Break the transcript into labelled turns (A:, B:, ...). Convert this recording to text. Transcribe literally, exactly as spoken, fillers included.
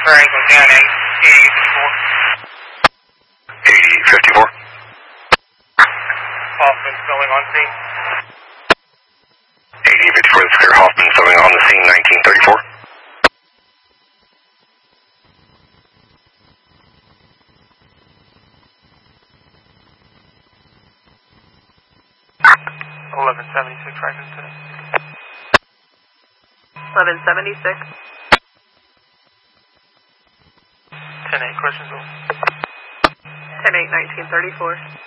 A: Triangle down eight, eighty fifty-four.
B: eighty fifty-four.
A: Hoffman filling on scene.
B: eighty fifty-four, that's clear. Hoffman filling on the scene, nineteen thirty-four.
A: eleven seventy-six, right into it.
C: eleven seventy-six.
A: ten eight, questions.
C: ten eight, nineteen thirty-four.